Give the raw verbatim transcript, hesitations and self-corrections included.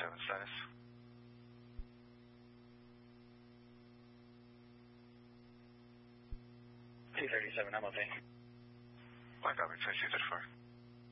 thirty-seven status. two thirty-seven, I'm okay. Black Albert, twenty-two thirty-four.